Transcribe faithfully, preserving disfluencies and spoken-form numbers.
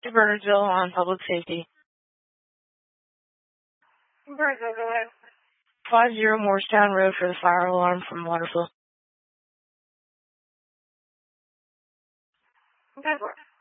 To Bernardsville on public safety. Bernardsville, go ahead. Five zero Morristown Road for the fire alarm from water flow. ten four.